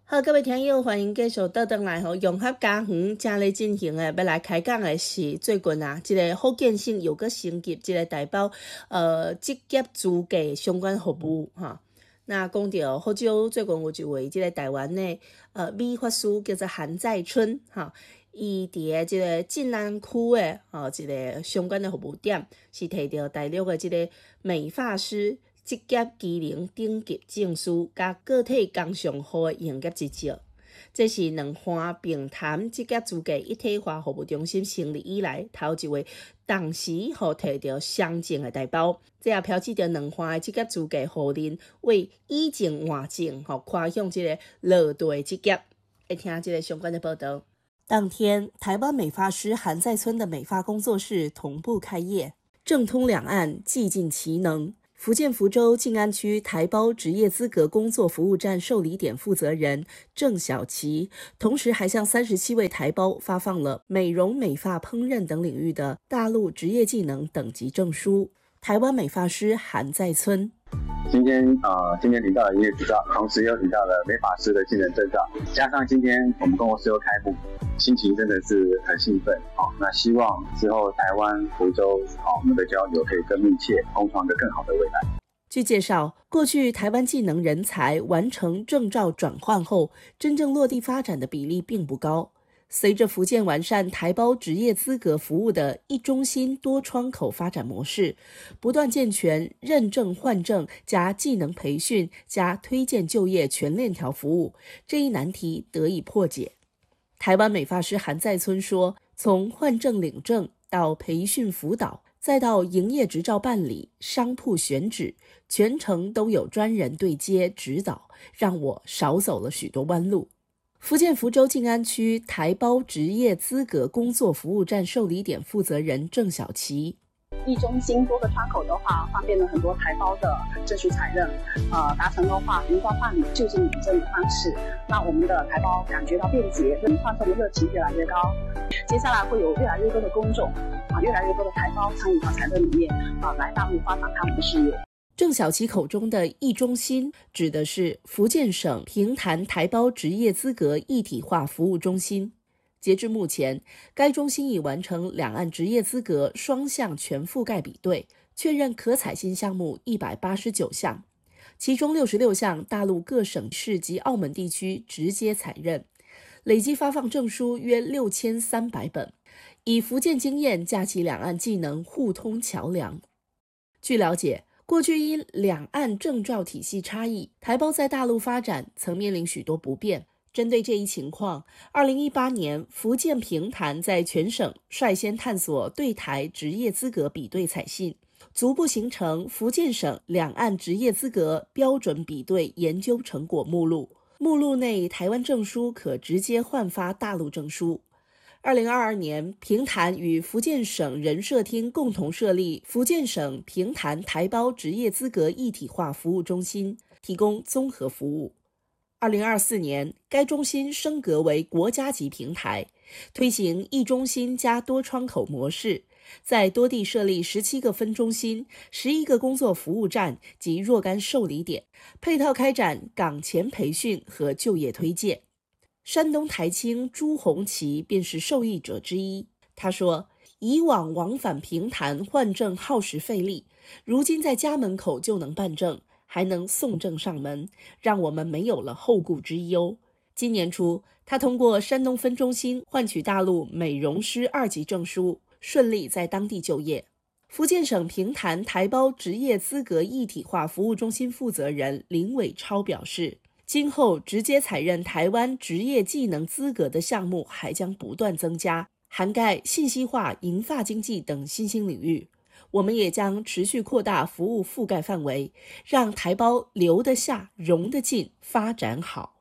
好，各位听友，欢迎继续倒转来融合家园正在进行的，要来开讲的是最近这个福建省又搁升级这个台胞职业资格相关服务哈。那讲到福州最近有一位这个台湾的美发师叫做韩在春哈，伊伫个这个晋安区的一个相关的服务点是摕到大陆的这个美发师职业技能等级证书，甲个体工商户的营业执照，这是两岸平潭职业资格一体化服务中心成立以来头一位同时摕到双证的台胞。这也标志着两岸的职业资格互认为以证换证，跨向这个落地职业。来听这个相关的报道。当天，台湾美发师韩在村的美发工作室同步开业，政通两岸，技尽其能。福建福州晋安区台胞职业资格工作服务站受理点负责人郑小琪，同时还向37位台胞发放了美容、美发、烹饪等领域的大陆职业技能等级证书。台湾美发师韩在村， 今天领到了营业执照，同时又领到了美发师的技能证照，加上今天我们工作室又开幕，心情真的是很兴奋。那希望之后台湾、福州我们的交流可以更密切，共创一个更好的未来。 据介绍，过去台湾技能人才完成证照转换后，真正落地发展的比例并不高。随着福建完善台胞职业资格服务的一中心多窗口发展模式，不断健全认证换证加技能培训加推荐就业全链条服务，这一难题得以破解。台湾美发师韩在村说，从换证领证到培训辅导，再到营业执照办理、商铺选址，全程都有专人对接指导，让我少走了许多弯路。福建福州晋安区台胞职业资格工作服务站受理点负责人郑小琪， 一中心多个窗口的话，方便了很多台胞的证书采认，达成的话，云端办理就近领证的方式，让我们的台胞感觉到便捷，换证的热情越来越高。接下来会有越来越多的公众，越来越多的台胞参与到采认里面，来大陆发展他们的事业。 郑小琪口中的一中心指的是福建省平潭台胞职业资格一体化服务中心。截至目前，该中心已完成两岸职业资格双向全覆盖比对，确认可采信项目189项，其中66项大陆各省市及澳门地区直接采认，累计发放证书约6300本，以福建经验架起两岸技能互通桥梁。据了解，过去因两岸证照体系差异，台胞在大陆发展曾面临许多不便。针对这一情况，2018年福建平潭在全省率先探索对台职业资格比对采信，逐步形成福建省两岸职业资格标准比对研究成果目录，目录内台湾证书可直接换发大陆证书。2022年，平潭与福建省人社厅共同设立福建省平潭台胞职业资格一体化服务中心，提供综合服务。2024年，该中心升格为国家级平台，推行一中心加多窗口模式，在多地设立17个分中心、11个工作服务站及若干受理点，配套开展岗前培训和就业推荐。山东台青朱红旗便是受益者之一。他说，以往往返平潭换证耗时费力，如今在家门口就能办证，还能送证上门，让我们没有了后顾之忧。今年初，他通过山东分中心换取大陆美容师2级证书，顺利在当地就业。福建省平潭台胞职业资格一体化服务中心负责人林伟超表示，今后直接采认台湾职业技能资格的项目还将不断增加，涵盖信息化、银发经济等新兴领域。我们也将持续扩大服务覆盖范围，让台胞留得下、容得进，发展好。